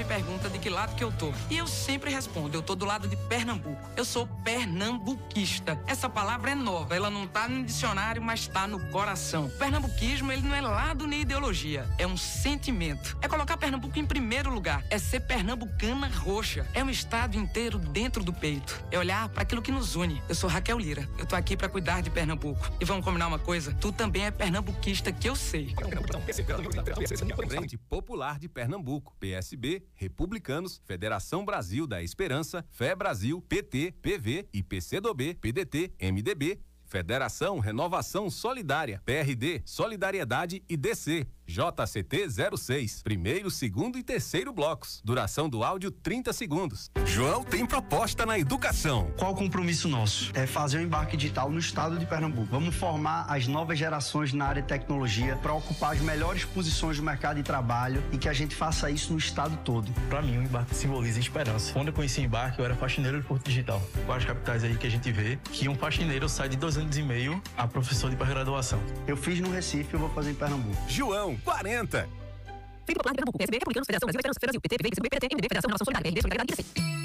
me pergunta de que lado que eu tô. E eu sempre respondo, eu tô do lado de Pernambuco. Eu sou pernambuquista. Essa palavra é nova, ela não tá no dicionário, mas tá no coração. O pernambuquismo, ele não é lado nem ideologia, é um sentimento. É colocar Pernambuco em primeiro lugar, é ser pernambucana roxa. É um estado inteiro dentro do peito. É olhar para aquilo que nos une. Eu sou Raquel Lira, eu tô aqui para cuidar de Pernambuco. E vamos combinar uma coisa, tu também é pernambuquista, que eu sei. Frente Popular de Pernambuco, PSB, Republicanos, Federação Brasil da Esperança, Fé Brasil, PT, PV e PCdoB, PDT, MDB, Federação Renovação Solidária, PRD, Solidariedade e DC. JCT 06, primeiro, segundo e terceiro blocos. Duração do áudio 30 segundos. João tem proposta na educação. Qual o compromisso nosso? É fazer um embarque digital no estado de Pernambuco. Vamos formar as novas gerações na área de tecnologia para ocupar as melhores posições do mercado de trabalho e que a gente faça isso no estado todo. Para mim, o embarque simboliza esperança. Quando eu conheci o embarque, eu era faxineiro de Porto Digital. Quais capitais aí que a gente vê que um faxineiro sai de 2 anos e meio a professor de pós-graduação. Eu fiz no Recife, eu vou fazer em Pernambuco. João 40. Frente Popular de Pernambuco, PSB, Republicanos, Federação Brasil, Esperança, Fé Brasil, PT, PV, PCdoB, PDT, MDB, Federação Renovação Solidária, RD, Solidariedade e DC.